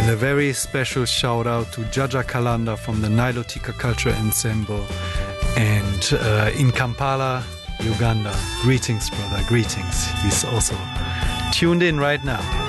And a very special shout out to Jaja Kalanda from the Nilotika Culture Ensemble and in Kampala, Uganda. Greetings, brother, greetings. He's also tuned in right now.